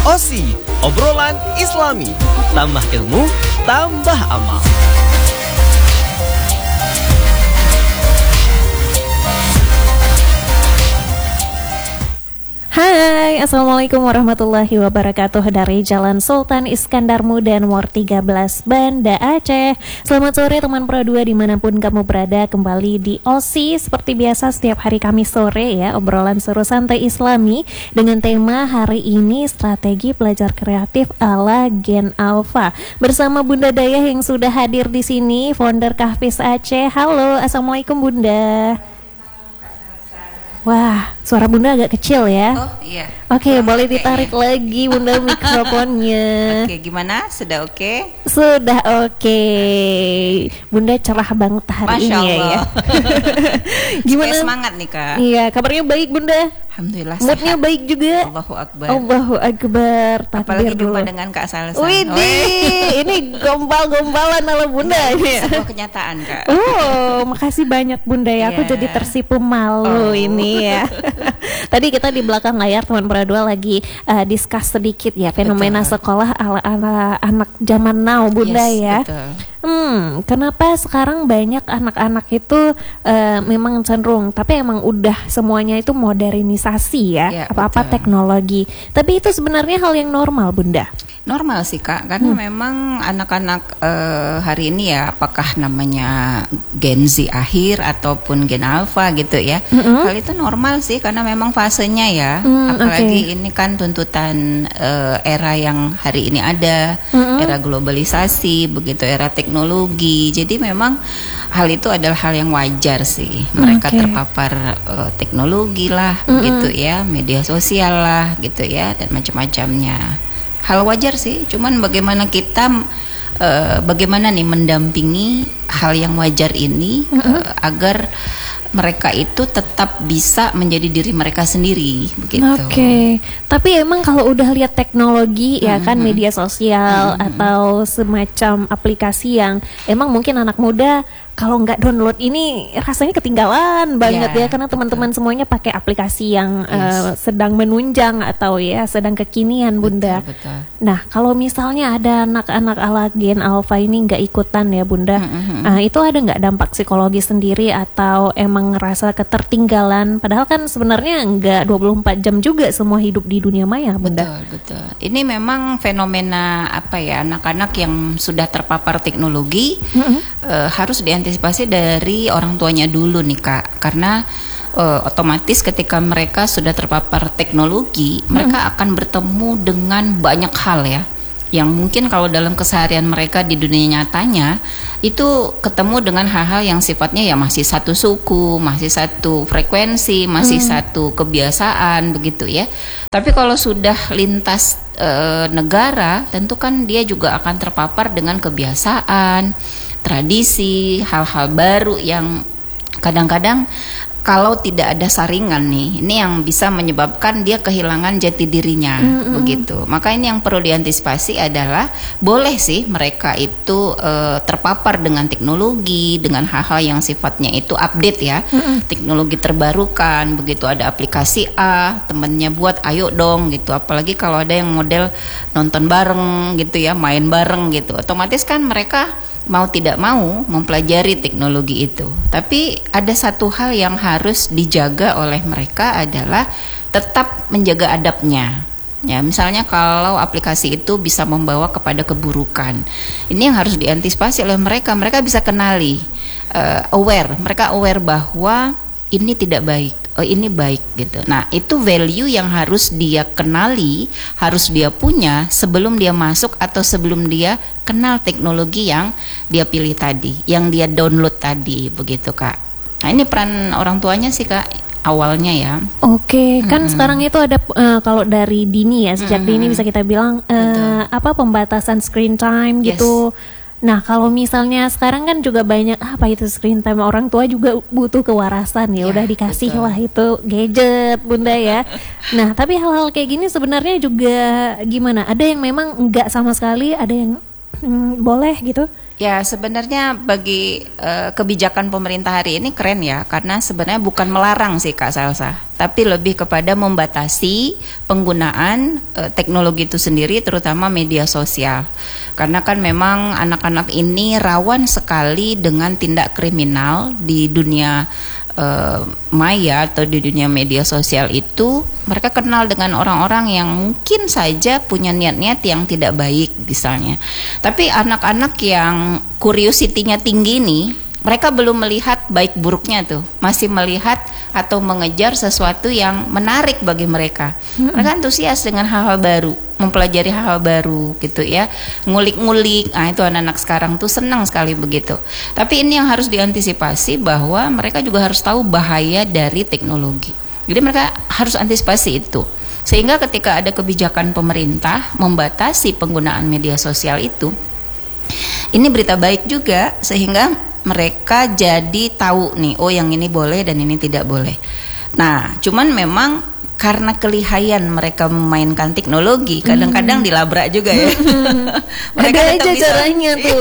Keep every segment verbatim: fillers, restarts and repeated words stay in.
O S I, obrolan Islami. Tambah ilmu, tambah amal. Hai, Assalamualaikum warahmatullahi wabarakatuh. Dari Jalan Sultan Iskandar Muda nomor tiga belas, Banda Aceh. Selamat sore teman Pro dua dimanapun kamu berada. Kembali di O S I seperti biasa setiap hari Kamis sore ya, obrolan seru santai Islami dengan tema hari ini strategi belajar kreatif ala Gen Alpha. Bersama Bunda Dayah yang sudah hadir di sini, founder Kahfis Aceh. Halo, Assalamualaikum Bunda. Wah, suara Bunda agak kecil ya. Oh iya. Oke, oh, boleh okay, ditarik ya. lagi Bunda mikrofonnya. Oke, gimana? Sudah oke? Okay? Sudah oke. Okay. Bunda cerah banget hari Masya ini Allah. ya. Gimana? Supaya semangat nih Kak. Iya, kabarnya baik Bunda. Alhamdulillah. Moodnya sehat. baik juga. Allahu Akbar. Allahu Akbar. Takbir Apalagi dulu. jumpa dengan Kak Salsa. Widih, ini gombal-gombalan ala Bunda ini. Sebuah kenyataan Kak. Oh, makasih banyak Bunda ya. Aku Yeah. jadi tersipu malu Oh. ini ya. Tadi kita di belakang layar teman berdua lagi uh, discuss sedikit ya fenomena Betul. sekolah ala, ala anak zaman now Bunda Yes, ya. betul. Hmm, kenapa sekarang banyak anak-anak itu uh, memang cenderung, tapi emang udah semuanya itu modernisasi ya, Ya, apa-apa betul. teknologi. Tapi itu sebenarnya hal yang normal Bunda. Normal sih Kak, karena Hmm. memang anak-anak eh, hari ini ya, apakah namanya Gen Z akhir ataupun Gen Alpha gitu ya, Mm-mm. hal itu normal sih karena memang fasenya ya, Hmm, apalagi oke. ini kan tuntutan eh, era yang hari ini ada, Mm-mm. era globalisasi, begitu era teknologi, jadi memang hal itu adalah hal yang wajar sih, mereka Oke. terpapar eh, teknologi lah, Mm-mm. begitu ya, media sosial lah, gitu ya, dan macam-macamnya. Hal wajar sih, cuman bagaimana kita uh, bagaimana nih mendampingi hal yang wajar ini uh, agar mereka itu tetap bisa menjadi diri mereka sendiri begitu. Oke, tapi emang kalau udah lihat teknologi ya kan media sosial atau semacam aplikasi yang emang mungkin anak muda kalau nggak download ini rasanya ketinggalan banget Ya, ya karena teman-teman semuanya pakai aplikasi yang eh, Yes. sedang menunjang atau ya sedang kekinian Bunda. Betul, betul. Nah kalau misalnya ada anak-anak ala Gen Alpha ini nggak ikutan ya Bunda, Mm-mm. nah, itu ada nggak dampak psikologi sendiri atau emang ngerasa ketertinggalan? Padahal kan sebenarnya nggak dua puluh empat jam juga semua hidup di dunia maya Bunda. Betul, betul. Ini memang fenomena apa ya, anak-anak yang sudah terpapar teknologi Mm-mm. eh, harus diantisipasi dari orang tuanya dulu nih Kak, karena eh, otomatis ketika mereka sudah terpapar teknologi, mereka akan bertemu dengan banyak hal ya, yang mungkin kalau dalam keseharian mereka di dunia nyatanya itu ketemu dengan hal-hal yang sifatnya ya masih satu suku, masih satu frekuensi, masih satu kebiasaan begitu ya. Tapi kalau sudah lintas e, negara, tentu kan dia juga akan terpapar dengan kebiasaan, tradisi, hal-hal baru yang kadang-kadang kalau tidak ada saringan nih, ini yang bisa menyebabkan dia kehilangan jati dirinya, mm-hmm. begitu. Maka ini yang perlu diantisipasi adalah boleh sih mereka itu e, terpapar dengan teknologi, dengan hal-hal yang sifatnya itu update ya, mm-hmm. teknologi terbarukan, begitu ada aplikasi A, temennya buat, ayo dong gitu. Apalagi kalau ada yang model nonton bareng gitu ya, main bareng gitu, otomatis kan mereka mau tidak mau mempelajari teknologi itu. Tapi ada satu hal yang harus dijaga oleh mereka adalah tetap menjaga adabnya. Ya, misalnya kalau aplikasi itu bisa membawa kepada keburukan, ini yang harus diantisipasi oleh mereka. Mereka bisa kenali, uh, aware. Mereka aware bahwa ini tidak baik, oh ini baik gitu. Nah itu value yang harus dia kenali, harus dia punya sebelum dia masuk atau sebelum dia kenal teknologi yang dia pilih tadi, yang dia download tadi, begitu Kak. Nah ini peran orang tuanya sih Kak, awalnya ya. Oke, kan Mm-mm. sekarang itu ada uh, kalau dari dini ya, sejak Mm-mm. dini bisa kita bilang uh, Betul. apa pembatasan screen time Yes. gitu. Nah, kalau misalnya sekarang kan juga banyak apa itu screen time, orang tua juga butuh kewarasan ya, Ya, udah dikasih betul. lah itu gadget Bunda ya. Nah, tapi hal-hal kayak gini sebenarnya juga gimana? Ada yang memang enggak sama sekali, ada yang mm, boleh gitu. Ya sebenarnya bagi uh, kebijakan pemerintah hari ini keren ya, karena sebenarnya bukan melarang sih Kak Salsa, tapi lebih kepada membatasi penggunaan uh, teknologi itu sendiri, terutama media sosial. Karena kan memang anak-anak ini rawan sekali dengan tindak kriminal di dunia uh, maya atau di dunia media sosial itu. Mereka kenal dengan orang-orang yang mungkin saja punya niat-niat yang tidak baik misalnya. Tapi anak-anak yang curiosity-nya tinggi nih, mereka belum melihat baik buruknya tuh. Masih melihat atau mengejar sesuatu yang menarik bagi mereka. Mm-hmm. Mereka antusias dengan hal-hal baru, mempelajari hal-hal baru gitu ya. Ngulik-ngulik, nah itu anak-anak sekarang tuh senang sekali begitu. Tapi ini yang harus diantisipasi, bahwa mereka juga harus tahu bahaya dari teknologi. Jadi mereka harus antisipasi itu. Sehingga ketika ada kebijakan pemerintah membatasi penggunaan media sosial itu, ini berita baik juga, sehingga mereka jadi tahu nih, oh yang ini boleh dan ini tidak boleh. Nah, cuman memang karena kelihayan mereka memainkan teknologi, kadang-kadang dilabrak juga ya. Mereka ada aja bisa, caranya tuh.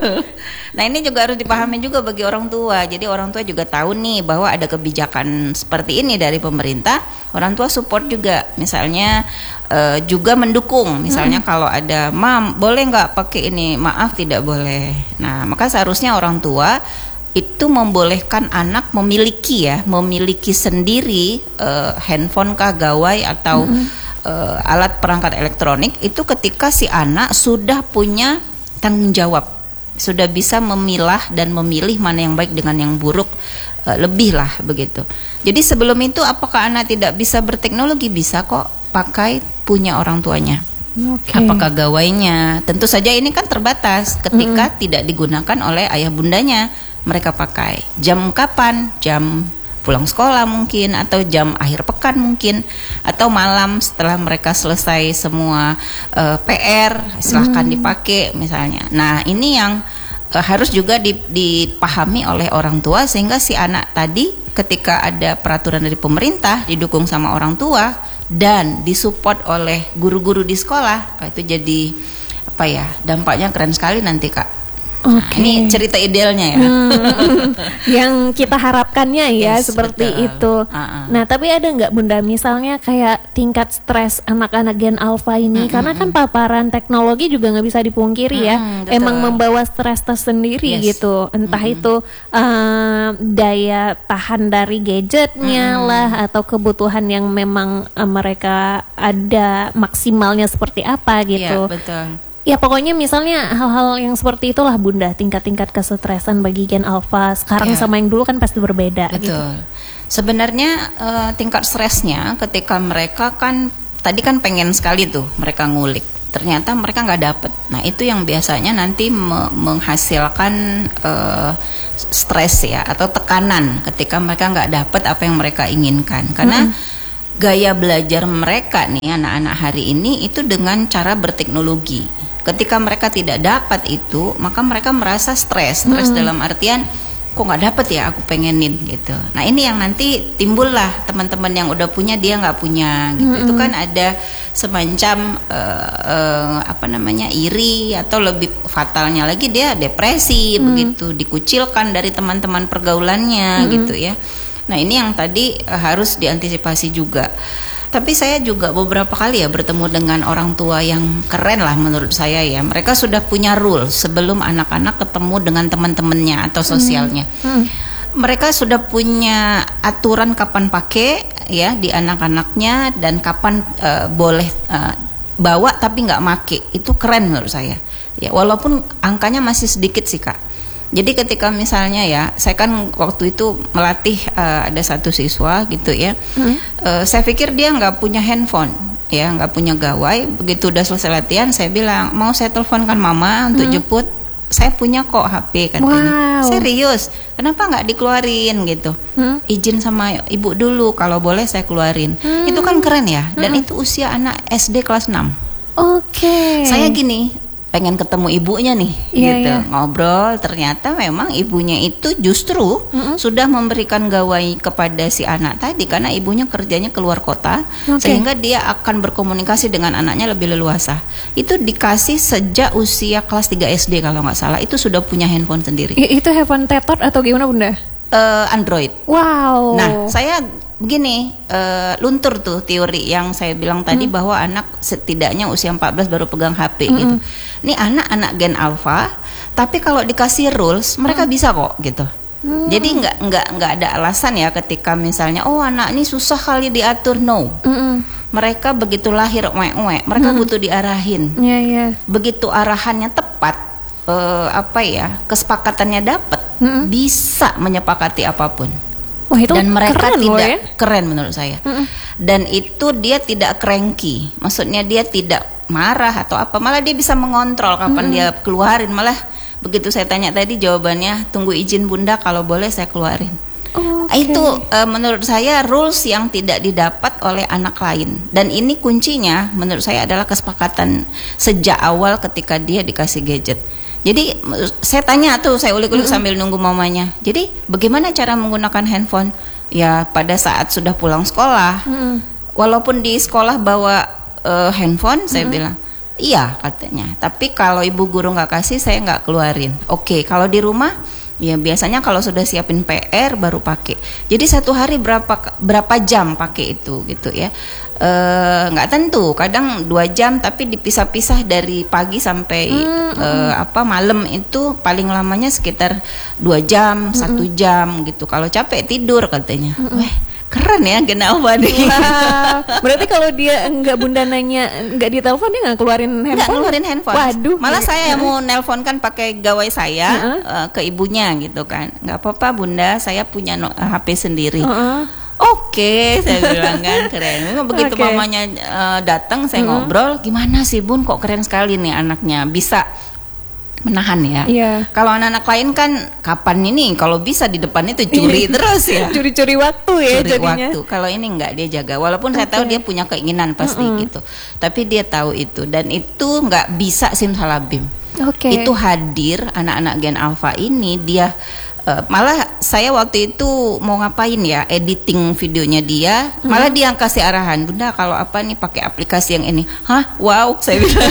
Nah ini juga harus dipahami juga bagi orang tua. Jadi orang tua juga tahu nih bahwa ada kebijakan seperti ini dari pemerintah. Orang tua support juga, misalnya uh, juga mendukung. Misalnya hmm. kalau ada, mam boleh nggak pakai ini? Maaf tidak boleh. Nah maka seharusnya orang tua itu membolehkan anak memiliki ya, memiliki sendiri uh, handphone kah, gawai atau hmm. uh, alat perangkat elektronik itu ketika si anak sudah punya tanggung jawab, sudah bisa memilah dan memilih mana yang baik dengan yang buruk, uh, lebih lah begitu. Jadi sebelum itu apakah anak tidak bisa berteknologi? Bisa kok, pakai punya orang tuanya. Okay. Apakah gawainya? Tentu saja ini kan terbatas ketika mm-hmm. tidak digunakan oleh ayah bundanya. Mereka pakai jam kapan? Jam pulang sekolah mungkin, atau jam akhir pekan mungkin, atau malam setelah mereka selesai semua uh, P R silahkan hmm. dipakai misalnya. Nah ini yang uh, harus juga dipahami oleh orang tua, sehingga si anak tadi ketika ada peraturan dari pemerintah didukung sama orang tua dan disupport oleh guru-guru di sekolah, itu jadi apa ya, dampaknya keren sekali nanti Kak. Okay. Nah, ini cerita idealnya ya. Hmm, yang kita harapkannya ya yes, seperti betul. Itu. Uh-uh. Nah, tapi ada nggak Bunda misalnya kayak tingkat stres anak-anak Gen Alpha ini, mm-hmm. karena kan paparan teknologi juga nggak bisa dipungkiri mm-hmm, ya, betul. Emang membawa stres tersendiri yes. gitu. Entah mm-hmm. itu uh, daya tahan dari gadgetnya mm-hmm. lah, atau kebutuhan yang memang uh, mereka ada maksimalnya seperti apa gitu. Iya, betul. Ya pokoknya misalnya hal-hal yang seperti itulah Bunda, tingkat-tingkat kesetresan bagi Gen Alpha sekarang ya. Sama yang dulu kan pasti berbeda. Betul. Gitu. Sebenarnya uh, tingkat stresnya ketika mereka kan tadi kan pengen sekali tuh mereka ngulik, ternyata mereka nggak dapet. Nah itu yang biasanya nanti me- menghasilkan uh, stres ya, atau tekanan ketika mereka nggak dapet apa yang mereka inginkan. Karena hmm. gaya belajar mereka nih anak-anak hari ini itu dengan cara berteknologi. Ketika mereka tidak dapat itu, maka mereka merasa stres. Stres hmm. dalam artian, kok nggak dapat ya aku pengenin gitu. Nah ini yang nanti timbullah teman-teman yang udah punya dia nggak punya gitu. Hmm. Itu kan ada semacam uh, uh, apa namanya iri, atau lebih fatalnya lagi dia depresi hmm. begitu, dikucilkan dari teman-teman pergaulannya hmm. gitu ya. Nah ini yang tadi uh, harus diantisipasi juga. Tapi saya juga beberapa kali ya bertemu dengan orang tua yang keren lah menurut saya ya. Mereka sudah punya rule sebelum anak-anak ketemu dengan teman-temannya atau sosialnya. Hmm. Hmm. Mereka sudah punya aturan kapan pakai ya di anak-anaknya, dan kapan uh, boleh uh, bawa tapi nggak make. Itu keren menurut saya. Ya walaupun angkanya masih sedikit sih Kak. Jadi ketika misalnya ya, saya kan waktu itu melatih uh, ada satu siswa gitu ya, hmm. uh, saya pikir dia nggak punya handphone, ya nggak punya gawai. Begitu udah selesai latihan, saya bilang mau saya teleponkan mama untuk hmm. jemput. Saya punya kok H P katanya. Wow. Serius, kenapa nggak dikeluarin gitu? Hmm? Izin sama ibu dulu, kalau boleh saya keluarin. Hmm. Itu kan keren ya, dan hmm. itu usia anak S D kelas enam. Oke. Okay. Saya gini. pengen ketemu ibunya nih, Iya, gitu, iya. ngobrol. Ternyata memang ibunya itu justru Mm-mm. sudah memberikan gawai kepada si anak tadi karena ibunya kerjanya keluar kota, Oke. sehingga dia akan berkomunikasi dengan anaknya lebih leluasa. Itu dikasih sejak usia kelas tiga S D kalau nggak salah, itu sudah punya handphone sendiri, I- itu handphone tetot atau gimana Bunda? Eh, Android. Wow. Nah, saya begini, eh, luntur tuh teori yang saya bilang tadi Hmm. bahwa anak setidaknya usia empat belas baru pegang H P gitu. Ini anak-anak Gen Alpha, tapi kalau dikasih rules mereka bisa kok gitu. Hmm. Jadi nggak nggak nggak ada alasan ya ketika misalnya oh anak ini susah kali diatur, no. Mm-mm. Mereka begitu lahir uek-uek, mereka butuh diarahin. Iya, iya. Begitu arahannya tepat, eh, apa ya, kesepakatannya dapat, Mm-mm. bisa menyepakati apapun. Wah, itu Dan mereka keren loh tidak ya. keren menurut saya. Mm-mm. Dan itu dia tidak cranky, maksudnya dia tidak marah atau apa, malah dia bisa mengontrol kapan dia keluarin. Malah begitu saya tanya tadi jawabannya tunggu izin bunda, kalau boleh saya keluarin. Oke. Itu eh, menurut saya rules yang tidak didapat oleh anak lain. Dan ini kuncinya menurut saya adalah kesepakatan sejak awal ketika dia dikasih gadget. Jadi saya tanya tuh, saya ulik-ulik Mm-mm. sambil nunggu mamanya. Jadi bagaimana cara menggunakan handphone? Ya pada saat sudah pulang sekolah, Mm-mm. walaupun di sekolah bawa eh, handphone, saya bilang iya katanya. Tapi kalau ibu guru nggak kasih, saya nggak keluarin. Oke, kalau di rumah, ya biasanya kalau sudah siapin P R baru pakai. Jadi satu hari berapa berapa jam pakai itu gitu ya? Eh, nggak tentu. Kadang dua jam, tapi dipisah-pisah dari pagi sampai eh, apa malam itu paling lamanya sekitar dua jam, satu jam gitu. Kalau capek tidur katanya. Wah, keren ya Gen Alpha nih. Wah, berarti kalau dia enggak bunda nanya enggak ditelepon dia enggak keluarin handphone? Nggak ngeluarin handphone. Waduh. Malah saya yang mau nelpon kan pakai gawai saya Heeh. eh, ke ibunya gitu kan. Nggak apa-apa bunda, saya punya no- H P sendiri. Heeh. Oke, saya bilang kan keren. Memang begitu Oke. mamanya eh, datang, saya ngobrol, gimana sih bun, kok keren sekali nih anaknya, bisa menahan ya. Iya. Kalau anak-anak lain kan kapan ini, kalau bisa di depan itu curi terus ya. Curi-curi waktu ya Curi jadinya. waktu. Kalau ini enggak, dia jaga. Walaupun saya tahu Oke. dia punya keinginan pasti gitu. Tapi dia tahu itu, dan itu enggak bisa simsalabim. Oke. Itu hadir anak-anak Gen Alpha ini dia eh, malah saya waktu itu mau ngapain ya, editing videonya dia, malah dia yang kasih arahan, bunda kalau apa nih pakai aplikasi yang ini. Hah, wow, saya bilang.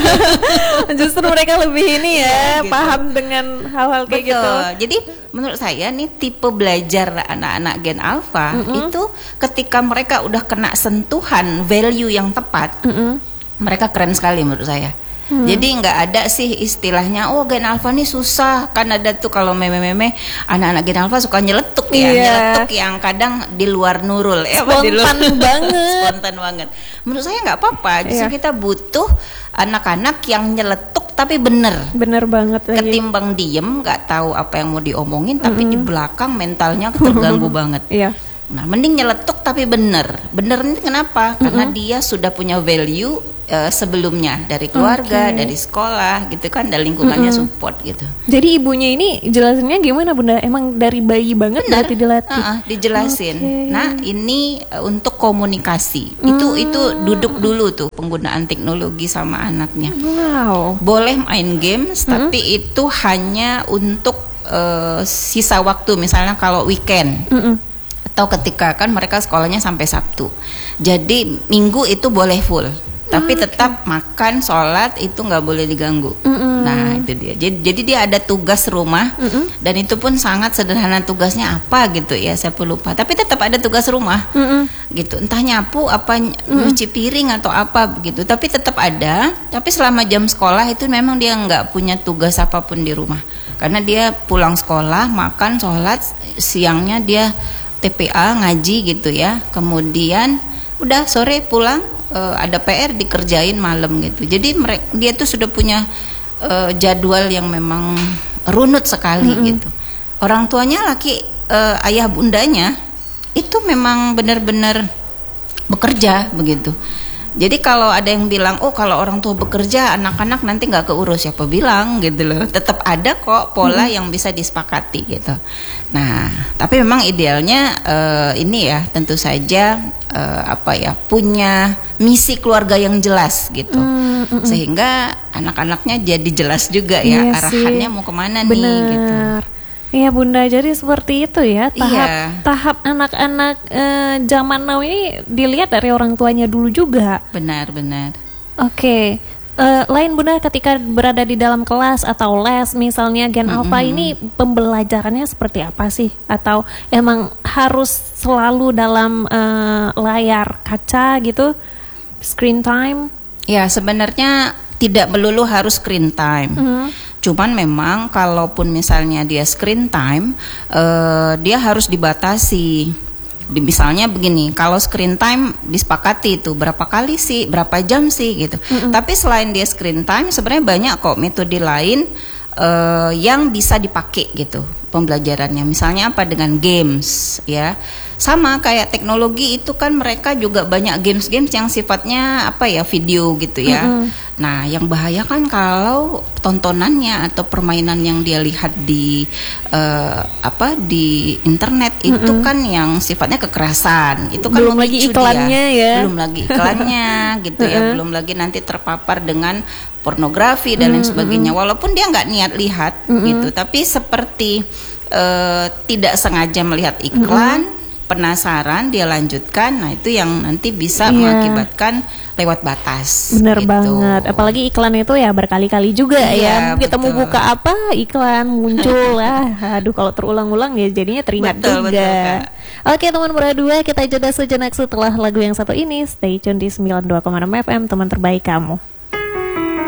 Justru mereka lebih ini ya, Iya, gitu. paham dengan hal-hal kayak Betul. gitu. Jadi menurut saya nih tipe belajar anak-anak Gen Alpha itu ketika mereka udah kena sentuhan value yang tepat, Mm-mm. mereka keren sekali menurut saya. Jadi nggak ada sih istilahnya oh Gen Alpha nih susah, kan ada tuh kalau meme-meme anak-anak Gen Alpha suka nyeletuk ya, Iya. nyeletuk yang kadang di luar nurul ya, apa, di luar- Spontan banget. spontan banget. Menurut saya nggak apa-apa, justru Iya. kita butuh anak-anak yang nyeletuk tapi bener. Bener banget lagi. Ketimbang diem nggak tahu apa yang mau diomongin, tapi di belakang mentalnya terganggu banget. Iya. Nah, mending nyeletuk tapi bener. Bener ini kenapa? Karena dia sudah punya value eh, sebelumnya dari keluarga, Oke. dari sekolah gitu kan, dan lingkungannya support gitu. Jadi ibunya ini jelasinnya gimana bunda? Emang dari bayi banget berarti dilatih? Uh-uh, dijelasin. Oke. Nah, ini eh, untuk komunikasi. Itu itu duduk dulu tuh penggunaan teknologi sama anaknya. Wow. Boleh main games, tapi itu hanya untuk eh, sisa waktu, misalnya kalau weekend. Mm-mm. Atau ketika kan mereka sekolahnya sampai Sabtu, jadi Minggu itu boleh full, tapi tetap makan, sholat itu nggak boleh diganggu. Mm-mm. Nah itu dia. Jadi, jadi dia ada tugas rumah, dan itu pun sangat sederhana tugasnya apa gitu ya, saya pun lupa. Tapi tetap ada tugas rumah, Mm-mm. gitu. Entah nyapu, apa nyuci piring atau apa begitu. Tapi tetap ada. Tapi selama jam sekolah itu memang dia nggak punya tugas apapun di rumah, karena dia pulang sekolah, makan, sholat, siangnya dia T P A ngaji gitu ya, kemudian udah sore pulang eh, ada P R dikerjain malam gitu. Jadi mereka dia tuh sudah punya eh, jadwal yang memang runut sekali gitu. Orang tuanya laki eh, ayah bundanya itu memang benar-benar bekerja begitu. Jadi kalau ada yang bilang, oh kalau orang tua bekerja, anak-anak nanti nggak keurus, siapa bilang gitu loh. Tetap ada kok pola hmm. yang bisa disepakati gitu. Nah, tapi memang idealnya uh, ini ya tentu saja uh, apa ya punya misi keluarga yang jelas gitu, hmm, mm, mm. sehingga anak-anaknya jadi jelas juga ya iya arahannya sih. Mau kemana nih gitu. Iya Bunda, jadi seperti itu ya tahap iya. tahap anak-anak eh, zaman now ini dilihat dari orang tuanya dulu juga. Benar-benar. Oke, eh, lain Bunda ketika berada di dalam kelas atau les misalnya Gen mm-hmm. Alpha ini pembelajarannya seperti apa sih? Atau emang harus selalu dalam eh, layar kaca gitu, screen time? Ya sebenarnya tidak melulu harus screen time. Mm-hmm. Cuman memang kalaupun misalnya dia screen time, uh, dia harus dibatasi. Di, misalnya begini, kalau screen time disepakati itu berapa kali sih, berapa jam sih gitu. Mm-hmm. Tapi selain dia screen time, sebenarnya banyak kok metode lain uh, yang bisa dipakai gitu pembelajarannya. Misalnya apa dengan games, ya. Sama kayak teknologi itu kan mereka juga banyak games-games yang sifatnya apa ya video gitu ya. Mm-hmm. Nah, yang bahaya kan kalau tontonannya atau permainan yang dia lihat di uh, apa di internet mm-hmm. itu kan yang sifatnya kekerasan. Itu kan belum lagi iklannya dia. ya. Belum lagi iklannya gitu ya. Belum lagi nanti terpapar dengan pornografi dan lain sebagainya. Walaupun dia nggak niat lihat mm-hmm. gitu, tapi seperti uh, tidak sengaja melihat iklan. Mm-hmm. Penasaran dia lanjutkan, nah itu yang nanti bisa yeah. mengakibatkan lewat batas. Bener gitu. banget, apalagi iklan itu ya berkali-kali juga yeah, ya. Kita betul. mau buka apa iklan muncul lah. Aduh kalau terulang-ulang ya jadinya teringat betul, juga. Betul, Oke teman berdua, kita jeda sejenak setelah lagu yang satu ini. Stay tune di sembilan puluh dua koma enam F M, teman terbaik kamu.